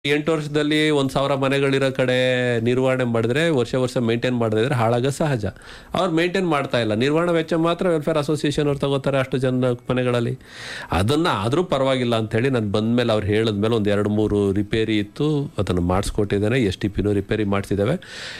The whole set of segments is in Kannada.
8 ವರ್ಷದಲ್ಲಿ 1,000 ಮನೆಗಳಿರೋ ಕಡೆ ನಿರ್ವಹಣೆ ಮಾಡಿದ್ರೆ ವರ್ಷ ಮೇಂಟೈನ್ ಮಾಡದೇ ಇದ್ರೆ ಹಾಳಾಗ ಸಹಜ. ಅವ್ರು ಮೇಂಟೈನ್ ಮಾಡ್ತಾ ಇಲ್ಲ. ನಿರ್ವಹಣಾ ವೆಚ್ಚ ಮಾತ್ರ ವೆಲ್ಫೇರ್ ಅಸೋಸಿಯೇಷನ್ ಅವ್ರು ತಗೋತಾರೆ ಅಷ್ಟು ಜನ ಮನೆಗಳಲ್ಲಿ. ಅದನ್ನ ಆದರೂ ಪರವಾಗಿಲ್ಲ ಅಂತೇಳಿ ನಾನು ಬಂದ್ಮೇಲೆ ಅವ್ರು ಹೇಳಿದ್ಮೇಲೆ ಒಂದು 2-3 ರಿಪೇರಿ ಇತ್ತು, ಅದನ್ನು ಮಾಡಿಸ್ಕೊಟ್ಟಿದ್ದೇನೆ. STPನೂ ರಿಪೇರಿ ಮಾಡಿಸಿದ್ದೇವೆ.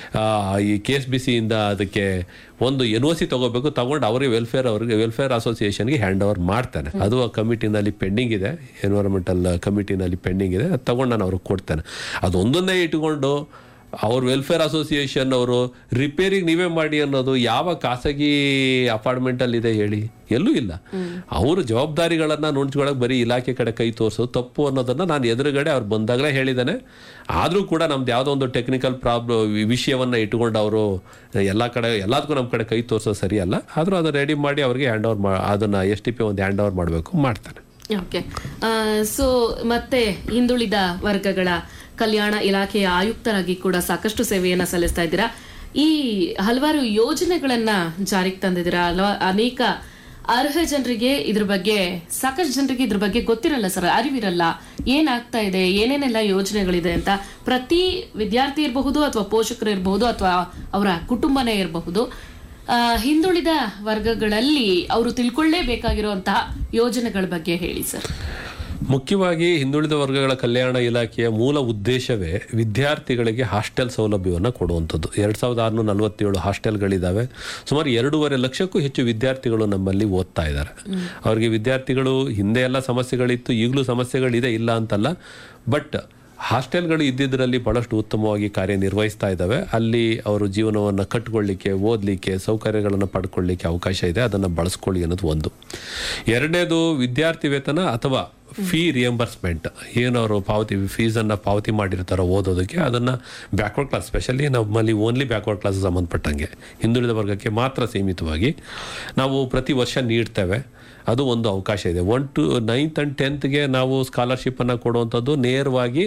ಈ KSBC ಇಂದ ಅದಕ್ಕೆ ಒಂದು NOC ತಗೋಬೇಕು, ತಗೊಂಡು ಅವ್ರಿಗೆ ವೆಲ್ಫೇರ್ ಅಸೋಸಿಯೇಷನ್ಗೆ ಹ್ಯಾಂಡ್ ಓವರ್ ಮಾಡ್ತಾನೆ. ಅದು ಆ ಕಮಿಟಿನಲ್ಲಿ ಪೆಂಡಿಂಗ್ ಇದೆ, ಎನ್ವೈರನ್ಮೆಂಟಲ್ ಕಮಿಟಿನಲ್ಲಿ ಪೆಂಡಿಂಗ್ ಇದೆ. ಅದು ತಗೊಂಡು ನಾನು ಅವ್ರಿಗೆ ಕೊಡ್ತೇನೆ. ಅದೊಂದನ್ನೇ ಇಟ್ಕೊಂಡು ಅವ್ರ ವೆಲ್ಫೇರ್ ಅಸೋಸಿಯೇಷನ್ ಅವರು ರಿಪೇರಿಗೆ ನೀವೇ ಮಾಡಿ ಅನ್ನೋದು ಯಾವ ಖಾಸಗಿ ಅಪಾರ್ಟ್ಮೆಂಟಲ್ಲಿ ಇದೆ ಹೇಳಿ? ಎಲ್ಲೂ ಇಲ್ಲ. ಅವರು ಜವಾಬ್ದಾರಿಗಳನ್ನು ನುಣ್ಸ್ಕೊಳಕ್ಕೆ ಬರೀ ಇಲಾಖೆ ಕಡೆ ಕೈ ತೋರಿಸೋದು ತಪ್ಪು ಅನ್ನೋದನ್ನು ನಾನು ಎದುರುಗಡೆ ಅವ್ರು ಬಂದಾಗಲೇ ಹೇಳಿದ್ದೇನೆ. ಆದರೂ ಕೂಡ ನಮ್ದು ಯಾವುದೋ ಒಂದು ಟೆಕ್ನಿಕಲ್ ವಿಷಯವನ್ನು ಇಟ್ಕೊಂಡು ಅವರು ಎಲ್ಲದಕ್ಕೂ ನಮ್ಮ ಕಡೆ ಕೈ ತೋರಿಸೋದು ಸರಿಯಲ್ಲ. ಆದರೂ ಅದನ್ನು ರೆಡಿ ಮಾಡಿ ಅವ್ರಿಗೆ ಹ್ಯಾಂಡ್ ಓವರ್ ಅದನ್ನು STP ಒಂದು ಹ್ಯಾಂಡ್ ಓವರ್ ಮಾಡಬೇಕು, ಮಾಡ್ತಾನೆ. ಓಕೆ. ಸೊ ಮತ್ತೆ ಹಿಂದುಳಿದ ವರ್ಗಗಳ ಕಲ್ಯಾಣ ಇಲಾಖೆಯ ಆಯುಕ್ತರಾಗಿ ಕೂಡ ಸಾಕಷ್ಟು ಸೇವೆಯನ್ನ ಸಲ್ಲಿಸ್ತಾ ಇದ್ದೀರಾ. ಈ ಹಲವಾರು ಯೋಜನೆಗಳನ್ನ ಜಾರಿಗೆ ತಂದಿದ್ದೀರಾ. ಅನೇಕ ಅರ್ಹ ಜನರಿಗೆ ಇದ್ರ ಬಗ್ಗೆ, ಸಾಕಷ್ಟು ಜನರಿಗೆ ಇದ್ರ ಬಗ್ಗೆ ಗೊತ್ತಿರಲ್ಲ ಸರ್, ಅರಿವಿರಲ್ಲ. ಏನಾಗ್ತಾ ಇದೆ, ಏನೇನೆಲ್ಲ ಯೋಜನೆಗಳಿದೆ ಅಂತ. ಪ್ರತಿ ವಿದ್ಯಾರ್ಥಿ ಇರಬಹುದು ಅಥವಾ ಪೋಷಕರು ಇರಬಹುದು ಅಥವಾ ಅವರ ಕುಟುಂಬನೇ ಇರಬಹುದು, ಹಿಂದುಳಿದ ವರ್ಗಗಳಲ್ಲಿ ಅವರು ತಿಳ್ಕೊಳ್ಳೇಬೇಕಾಗಿರುವಂತಹ ಯೋಜನೆಗಳ ಬಗ್ಗೆ ಹೇಳಿ ಸರ್. ಮುಖ್ಯವಾಗಿ ಹಿಂದುಳಿದ ವರ್ಗಗಳ ಕಲ್ಯಾಣ ಇಲಾಖೆಯ ಮೂಲ ಉದ್ದೇಶವೇ ವಿದ್ಯಾರ್ಥಿಗಳಿಗೆ ಹಾಸ್ಟೆಲ್ ಸೌಲಭ್ಯವನ್ನು ಕೊಡುವಂಥದ್ದು. 2,647 ಹಾಸ್ಟೆಲ್ಗಳಿದ್ದಾವೆ. ಸುಮಾರು 2.5 ಲಕ್ಷಕ್ಕೂ ಹೆಚ್ಚು ವಿದ್ಯಾರ್ಥಿಗಳು ನಮ್ಮಲ್ಲಿ ಓದ್ತಾ ಇದ್ದಾರೆ. ಅವರಿಗೆ ವಿದ್ಯಾರ್ಥಿಗಳು ಹಿಂದೆ ಎಲ್ಲ ಸಮಸ್ಯೆಗಳಿತ್ತು, ಈಗಲೂ ಸಮಸ್ಯೆಗಳಿದೆ, ಇಲ್ಲ ಅಂತಲ್ಲ. ಬಟ್ ಹಾಸ್ಟೆಲ್ಗಳು ಇದ್ದಿದ್ದರಲ್ಲಿ ಬಹಳಷ್ಟು ಉತ್ತಮವಾಗಿ ಕಾರ್ಯನಿರ್ವಹಿಸ್ತಾ ಇದ್ದಾವೆ. ಅಲ್ಲಿ ಅವರು ಜೀವನವನ್ನು ಕಟ್ಟಿಕೊಳ್ಳಿಕ್ಕೆ, ಓದಲಿಕ್ಕೆ, ಸೌಕರ್ಯಗಳನ್ನು ಪಡ್ಕೊಳ್ಳಿಕ್ಕೆ ಅವಕಾಶ ಇದೆ. ಅದನ್ನು ಬಳಸ್ಕೊಳ್ಳಿ ಅನ್ನೋದು ಒಂದು. ಎರಡನೇದು, ವಿದ್ಯಾರ್ಥಿ ವೇತನ ಅಥವಾ ಫೀ ರಿಯಂಬರ್ಸ್ಮೆಂಟ್, ಏನವರು ಫೀಸನ್ನು ಪಾವತಿ ಮಾಡಿರ್ತಾರೋ ಓದೋದಕ್ಕೆ, ಅದನ್ನು ಬ್ಯಾಕ್ವರ್ಡ್ ಕ್ಲಾಸ್, ಸ್ಪೆಷಲಿ ನಮ್ಮಲ್ಲಿ ಓನ್ಲಿ ಬ್ಯಾಕ್ವರ್ಡ್ ಕ್ಲಾಸ್ ಸಂಬಂಧಪಟ್ಟಂಗೆ ಹಿಂದುಳಿದ ವರ್ಗಕ್ಕೆ ಮಾತ್ರ ಸೀಮಿತವಾಗಿ ನಾವು ಪ್ರತಿ ವರ್ಷ ನೀಡ್ತೇವೆ. ಅದು ಒಂದು ಅವಕಾಶ ಇದೆ. 1 to 9th and 10th ನಾವು ಸ್ಕಾಲರ್ಶಿಪ್ಪನ್ನು ಕೊಡುವಂಥದ್ದು ನೇರವಾಗಿ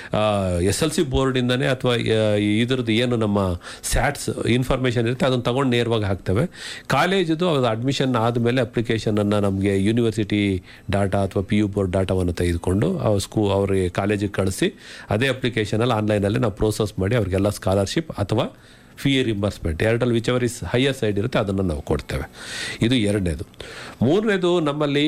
SLC ಬೋರ್ಡಿಂದನೇ ಅಥವಾ ಇದ್ರದ್ದು ಏನು ನಮ್ಮ ಸ್ಯಾಟ್ಸ್ ಇನ್ಫಾರ್ಮೇಷನ್ ಇರುತ್ತೆ ಅದನ್ನು ತಗೊಂಡು ನೇರವಾಗಿ ಹಾಕ್ತೇವೆ. ಕಾಲೇಜಿದು ಅದು ಅಡ್ಮಿಷನ್ ಆದಮೇಲೆ ಅಪ್ಲಿಕೇಶನನ್ನು ನಮಗೆ ಯೂನಿವರ್ಸಿಟಿ ಡಾಟಾ ಅಥವಾ PU ಬೋರ್ಡ್ ಡಾಟಾವನ್ನು ತೆಗೆದುಕೊಂಡು ಅವರಿಗೆ ಕಾಲೇಜಿಗೆ ಕಳಿಸಿ ಅದೇ ಅಪ್ಲಿಕೇಶನಲ್ಲಿ ಆನ್ಲೈನಲ್ಲಿ ನಾವು ಪ್ರೋಸೆಸ್ ಮಾಡಿ ಅವರಿಗೆಲ್ಲ ಸ್ಕಾಲರ್ಶಿಪ್ ಅಥವಾ ಫೀ ರಿಂಬರ್ಸ್ಮೆಂಟ್ ಎರಡರಲ್ಲಿ ವಿಚ್ ಇಸ್ ಹೈಯರ್ ಸೈಡ್ ಇರುತ್ತೆ ಅದನ್ನು ನಾವು ಕೊಡ್ತೇವೆ. ಇದು ಎರಡನೇದು. ಮೂರನೇದು, ನಮ್ಮಲ್ಲಿ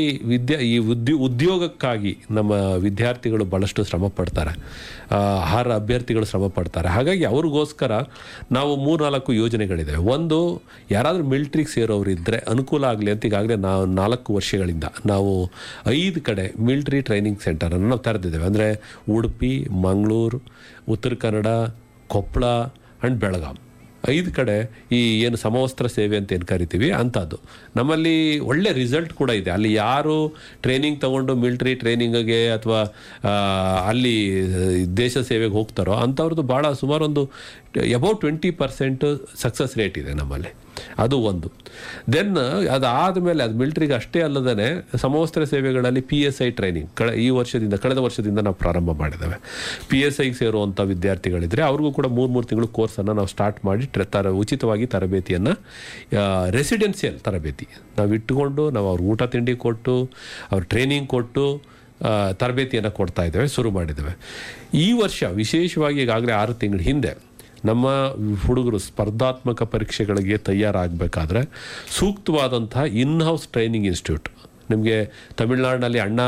ಉದ್ಯೋಗಕ್ಕಾಗಿ ನಮ್ಮ ವಿದ್ಯಾರ್ಥಿಗಳು ಭಾಳಷ್ಟು ಶ್ರಮ ಪಡ್ತಾರೆ, ಅಭ್ಯರ್ಥಿಗಳು ಶ್ರಮ ಪಡ್ತಾರೆ. ಹಾಗಾಗಿ ಅವ್ರಿಗೋಸ್ಕರ ನಾವು 3-4 ಯೋಜನೆಗಳಿದೆ. ಒಂದು, ಯಾರಾದರೂ ಮಿಲ್ಟ್ರಿಗೆ ಸೇರೋರು ಇದ್ದರೆ ಅನುಕೂಲ ಆಗಲಿ ಅಂತ ಈಗಾಗಲೇ ನಾವು 4 ವರ್ಷಗಳಿಂದ ನಾವು 5 ಕಡೆ ಮಿಲ್ಟ್ರಿ ಟ್ರೈನಿಂಗ್ ಸೆಂಟರನ್ನು ನಾವು ತೆರೆದಿದ್ದೇವೆ. ಅಂದರೆ ಉಡುಪಿ, ಮಂಗಳೂರು, ಉತ್ತರ ಕನ್ನಡ, ಕೊಪ್ಪಳ ಆ್ಯಂಡ್ ಬೆಳಗಾಂ 5 ಕಡೆ ಈ ಏನು ಸಮವಸ್ತ್ರ ಸೇವೆ ಅಂತ ಏನು ಕರಿತೀವಿ ಅಂಥದ್ದು. ನಮ್ಮಲ್ಲಿ ಒಳ್ಳೆ ರಿಸಲ್ಟ್ ಕೂಡ ಇದೆ. ಅಲ್ಲಿ ಯಾರು ಟ್ರೈನಿಂಗ್ ತಗೊಂಡು ಮಿಲ್ಟ್ರಿ ಟ್ರೈನಿಂಗಿಗೆ ಅಥವಾ ಅಲ್ಲಿ ದೇಶ ಸೇವೆಗೆ ಹೋಗ್ತಾರೋ ಅಂಥವ್ರದ್ದು ಭಾಳ ಸುಮಾರು ಒಂದು ಅಬೌಟ್ 20% ಸಕ್ಸಸ್ ರೇಟ್ ಇದೆ ನಮ್ಮಲ್ಲಿ. ಅದು ಒಂದು. ದೆನ್ ಅದಾದಮೇಲೆ ಅದು ಮಿಲ್ಟ್ರಿಗೆ ಅಷ್ಟೇ ಅಲ್ಲದೇ ಸಮವಸ್ತ್ರ ಸೇವೆಗಳಲ್ಲಿ PSI ಟ್ರೈನಿಂಗ್ ಕಳೆದ ವರ್ಷದಿಂದ ನಾವು ಪ್ರಾರಂಭ ಮಾಡಿದ್ದೇವೆ. PSIಗೆ ಸೇರುವಂಥ ವಿದ್ಯಾರ್ಥಿಗಳಿದ್ರೆ ಅವ್ರಿಗೂ ಕೂಡ 3 ತಿಂಗಳು ಕೋರ್ಸನ್ನು ನಾವು ಸ್ಟಾರ್ಟ್ ಮಾಡಿ ಉಚಿತವಾಗಿ ತರಬೇತಿಯನ್ನು, ರೆಸಿಡೆನ್ಸಿಯಲ್ ತರಬೇತಿ ನಾವು ಇಟ್ಟುಕೊಂಡು ನಾವು ಅವ್ರ ಊಟ ತಿಂಡಿ ಕೊಟ್ಟು ಅವ್ರ ಟ್ರೈನಿಂಗ್ ಕೊಟ್ಟು ತರಬೇತಿಯನ್ನು ಕೊಡ್ತಾ ಇದ್ದೇವೆ, ಶುರು ಮಾಡಿದ್ದೇವೆ. ಈ ವರ್ಷ ವಿಶೇಷವಾಗಿ ಈಗಾಗಲೇ 6 ತಿಂಗಳ ಹಿಂದೆ ನಮ್ಮ ಹುಡುಗರು ಸ್ಪರ್ಧಾತ್ಮಕ ಪರೀಕ್ಷೆಗಳಿಗೆ ತಯಾರಾಗಬೇಕಾದ್ರೆ ಸೂಕ್ತವಾದಂತಹ ಇನ್ಹೌಸ್ ಟ್ರೈನಿಂಗ್ ಇನ್ಸ್ಟಿಟ್ಯೂಟ್, ನಿಮಗೆ ತಮಿಳುನಾಡಿನಲ್ಲಿ ಅಣ್ಣಾ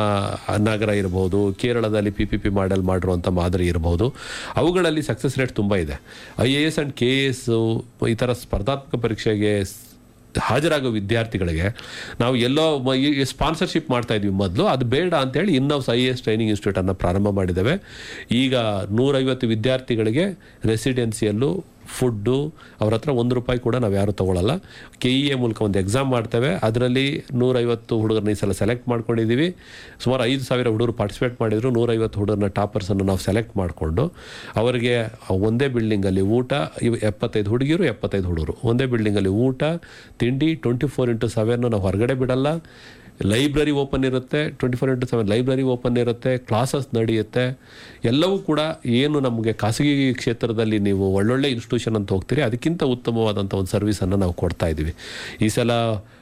ನಗರ ಇರ್ಬೋದು, ಕೇರಳದಲ್ಲಿ PPP ಮಾಡೆಲ್ ಮಾಡಿರುವಂಥ ಮಾದರಿ ಇರ್ಬೋದು, ಅವುಗಳಲ್ಲಿ ಸಕ್ಸಸ್ ರೇಟ್ ತುಂಬ ಇದೆ. IAS ಆ್ಯಂಡ್ KAS ಈ ಥರ ಸ್ಪರ್ಧಾತ್ಮಕ ಪರೀಕ್ಷೆಗೆ ಹಾಜರಾಗೋ ವಿದ್ಯಾರ್ಥಿಗಳಿಗೆ ನಾವು ಎಲ್ಲೋ ಸ್ಪಾನ್ಸರ್ಶಿಪ್ ಮಾಡ್ತಾ ಇದ್ವಿ ಮೊದಲು, ಅದು ಬೇಡ ಅಂತೇಳಿ ಇನ್ಹೌಸ್ IAS ಟ್ರೈನಿಂಗ್ ಇನ್ಸ್ಟಿಟ್ಯೂಟನ್ನು ಪ್ರಾರಂಭ ಮಾಡಿದ್ದೇವೆ. ಈಗ 150 ವಿದ್ಯಾರ್ಥಿಗಳಿಗೆ ರೆಸಿಡೆನ್ಸಿಯಲ್ಲೂ ಫುಡ್ಡು, ಅವ್ರ ಹತ್ರ ₹1 ಕೂಡ ನಾವು ಯಾರು ತೊಗೊಳ್ಳಲ್ಲ. KEA ಮೂಲಕ ಒಂದು ಎಕ್ಸಾಮ್ ಮಾಡ್ತೇವೆ. ಅದರಲ್ಲಿ 150 ಹುಡುಗರನ್ನ ಈ ಸಲ ಸೆಲೆಕ್ಟ್ ಮಾಡ್ಕೊಂಡಿದ್ದೀವಿ. ಸುಮಾರು 5,000 ಹುಡುಗರು ಪಾರ್ಟಿಸಿಪೇಟ್ ಮಾಡಿದರು. 150 ಹುಡುಗರನ್ನ ಟಾಪರ್ಸನ್ನು ನಾವು ಸೆಲೆಕ್ಟ್ ಮಾಡಿಕೊಂಡು ಅವರಿಗೆ ಒಂದೇ ಬಿಲ್ಡಿಂಗಲ್ಲಿ ಊಟ, 75 ಹುಡುಗಿರು 75 ಹುಡುಗರು ಒಂದೇ ಬಿಲ್ಡಿಂಗಲ್ಲಿ ಊಟ ತಿಂಡಿ 24/7 ನಾವು ಹೊರಗಡೆ ಬಿಡಲ್ಲ. ಲೈಬ್ರರಿ ಓಪನ್ ಇರುತ್ತೆ, 24/7 ಲೈಬ್ರರಿ ಓಪನ್ ಇರುತ್ತೆ, ಕ್ಲಾಸಸ್ ನಡೆಯುತ್ತೆ. ಎಲ್ಲವೂ ಕೂಡ ಏನು ನಮಗೆ ಖಾಸಗಿ ಕ್ಷೇತ್ರದಲ್ಲಿ ನೀವು ಒಳ್ಳೊಳ್ಳೆ ಇನ್ಸ್ಟಿಟ್ಯೂಷನ್ ಅಂತ ಹೋಗ್ತೀರಿ ಅದಕ್ಕಿಂತ ಉತ್ತಮವಾದಂಥ ಒಂದು ಸರ್ವಿಸನ್ನು ನಾವು ಕೊಡ್ತಾ ಇದ್ದೀವಿ. ಈ ಸಲ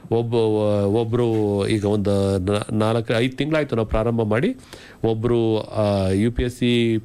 ಒಬ್ಬರು ಈಗ ಒಂದು 4-5 ತಿಂಗಳಾಯಿತು ನಾವು ಪ್ರಾರಂಭ ಮಾಡಿ. ಒಬ್ಬರು UPSC